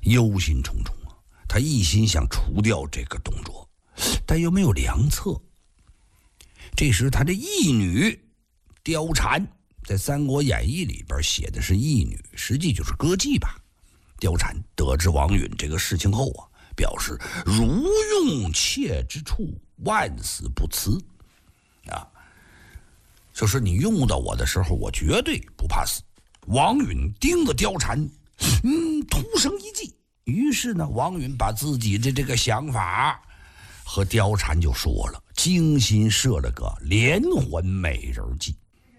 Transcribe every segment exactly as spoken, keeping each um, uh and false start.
忧心忡忡啊，他一心想除掉这个董卓，但又没有良策。这时他的义女貂蝉，在《三国演义》里边写的是义女，实际就是歌妓吧。貂蝉得知王允这个事情后啊，表示如用妾之处，万死不辞啊，就是你用到我的时候，我绝对不怕死。王允盯着貂蝉，嗯，突生一计。于是呢，王允把自己的这个想法和貂蝉就说了，精心设了个连环美人计。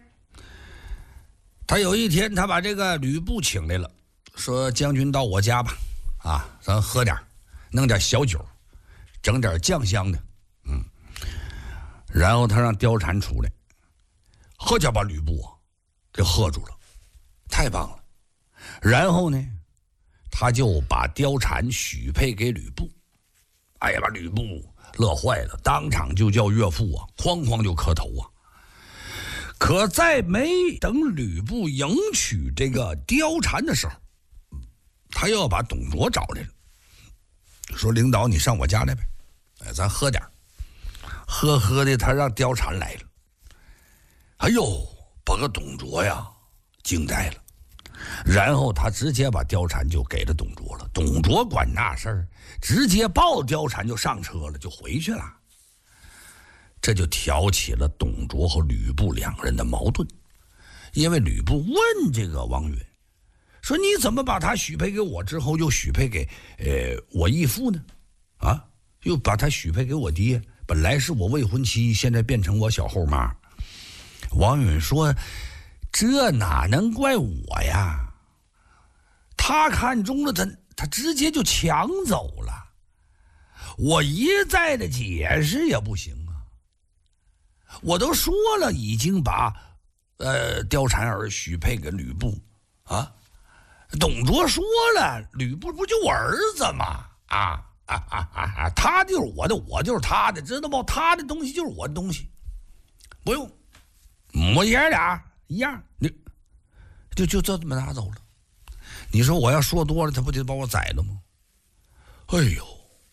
他有一天，他把这个吕布请来了，说：“将军到我家吧，啊，咱喝点，弄点小酒，整点酱香的，嗯。”然后他让貂蝉出来，喝家把吕布啊给喝住了，太棒了。然后呢，他就把貂蝉许配给吕布。哎呀，把吕布乐坏了，当场就叫岳父啊，哐哐就磕头啊。可在没等吕布迎娶这个貂蝉的时候，他又要把董卓找来了，说：“领导，你上我家来呗，哎，咱喝点。”喝喝的，他让貂蝉来了。哎呦，把个董卓呀惊呆了。然后他直接把貂蝉就给了董卓了。董卓管那事儿，直接抱貂蝉就上车了，就回去了。这就挑起了董卓和吕布两人的矛盾。因为吕布问这个王允说：“你怎么把他许配给我之后，又许配给呃我义父呢？啊，又把他许配给我爹，本来是我未婚妻，现在变成我小后妈。”王允说：“这哪能怪我呀？他看中了他，他直接就抢走了，我一再的解释也不行啊。我都说了，已经把呃貂蝉儿许配给吕布啊。董卓说了，吕布不就我儿子吗？啊啊啊啊啊！他就是我的，我就是他的，知道不？他的东西就是我的东西，不用。我爷俩一样，你就就这么拿走了。你说我要说多了，他不就把我宰了吗？哎呦，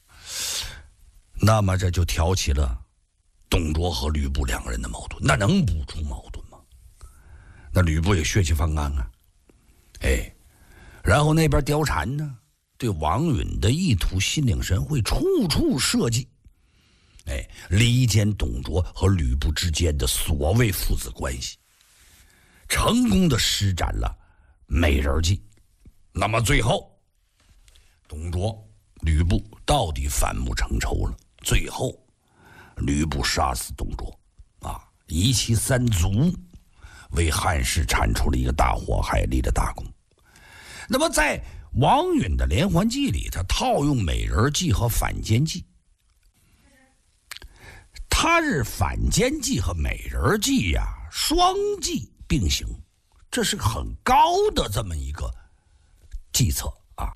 那么这就挑起了董卓和吕布两个人的矛盾。那能不出矛盾吗？那吕布也血气方刚啊，哎，然后那边貂蝉呢，对王允的意图心领神会，处处设计。哎，离间董卓和吕布之间的所谓父子关系，成功的施展了美人计。那么最后，董卓、吕布到底反目成仇了。最后，吕布杀死董卓，啊，夷其三族，为汉室铲除了一个大祸害，立了大功。那么在王允的连环计里，他套用美人计和反间计。他是反间计和美人计呀、啊，双计并行，这是很高的这么一个计策啊。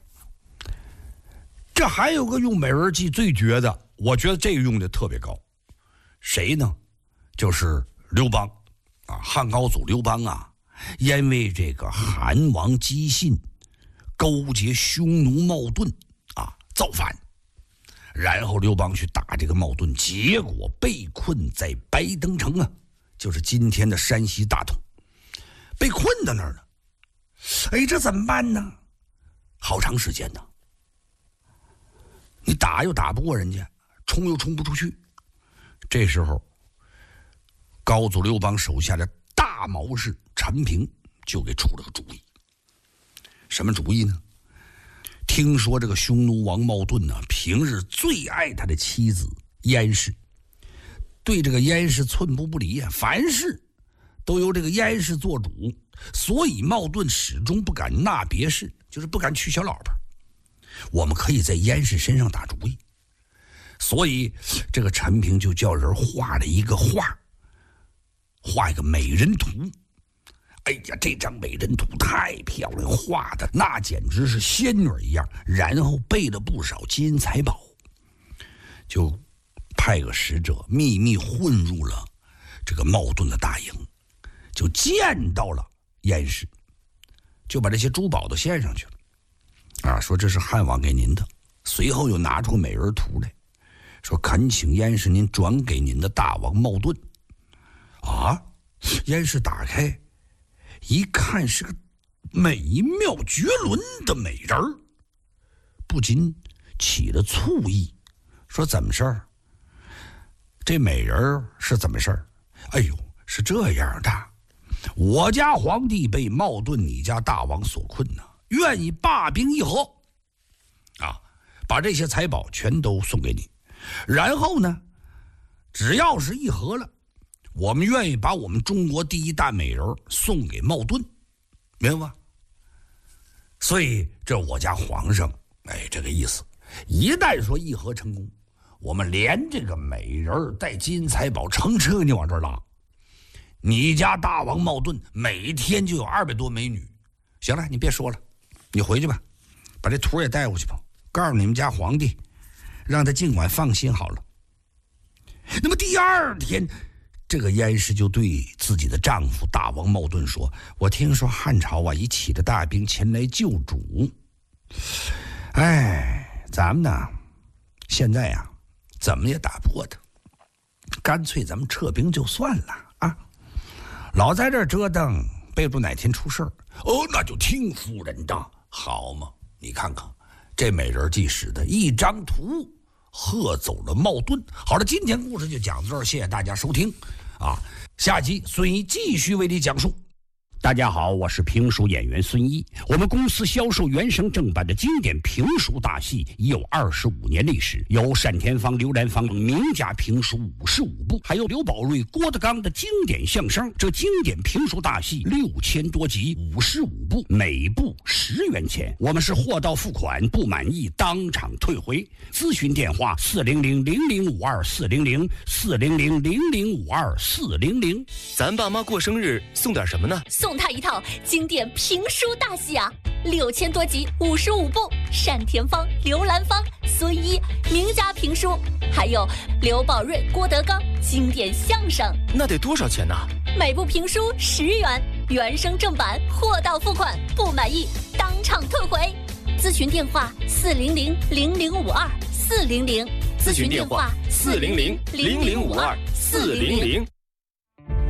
这还有个用美人计最绝的，我觉得这个用的特别高。谁呢？就是刘邦啊，汉高祖刘邦啊，因为这个韩王姬信勾结匈奴冒顿啊，造反。然后刘邦去打这个冒顿，结果被困在白登城啊，就是今天的山西大同，被困在那儿了。哎，这怎么办呢？好长时间呢，你打又打不过人家，冲又冲不出去。这时候，高祖刘邦手下的大谋士陈平就给出了个主意。什么主意呢？听说这个匈奴王冒顿呢，平日最爱他的妻子燕氏，对这个燕氏寸步不离啊，凡事都由这个燕氏做主，所以冒顿始终不敢纳别氏，就是不敢娶小老婆。我们可以在燕氏身上打主意，所以这个陈平就叫人画了一个画，画一个美人图。哎呀，这张美人图太漂亮，画的那简直是仙女一样。然后备了不少金银财宝，就派个使者秘密混入了这个冒顿的大营，就见到了燕氏，就把这些珠宝都献上去了啊。 啊，说这是汉王给您的，随后又拿出美人图来，说恳请燕氏您转给您的大王冒顿。啊，燕氏打开一看，是个美妙绝伦的美人儿，不禁起了醋意，说怎么事儿？这美人是怎么事儿？哎呦，是这样的，我家皇帝被冒顿你家大王所困呢，愿意罢兵议和，啊，把这些财宝全都送给你，然后呢，只要是议和了，我们愿意把我们中国第一大美人送给冒顿，明白吗？所以这我家皇上，哎，这个意思，一旦说议和成功，我们连这个美人带金银财宝乘车给你往这儿拉。你家大王冒顿每天就有二百多美女。行了，你别说了，你回去吧，把这图也带过去吧，告诉你们家皇帝，让他尽管放心好了。那么第二天，这个燕氏就对自己的丈夫大王冒顿说：“我听说汉朝啊已起了大兵前来救主，哎，咱们呢，现在呀、啊，怎么也打不过他，干脆咱们撤兵就算了啊，老在这儿折腾，备不住哪天出事儿。哦，那就听夫人的，好嘛？你看看这美人计使的一张图。”喝走了冒顿。好了，今天故事就讲到这儿，谢谢大家收听啊！下集孙一继续为你讲述。 大家好，我是评书演员孙一。我们公司销售原声正版的经典评书大戏已有二十五年历史，有单田芳、刘兰芳等名家评书五十五部，还有刘宝瑞、郭德纲的经典相声。这经典评书大戏六千多集，五十五部，每部十元钱。我们是货到付款，不满意当场退回。咨询电话：四零零零零五二四零零四零零零零五二四零零。 咱爸妈过生日送点什么呢？ 送他一套经典评书大戏啊，六千多集，五十五部，单田芳、刘兰芳、孙一名家评书，还有刘宝瑞、郭德纲经典相声。 那得多少钱呢？ 每部评书十元，原声正版，货到付款，不满意当场退回。咨询电话：四零零零零五二四零零。 咨询电话：四零零零零五二四零零。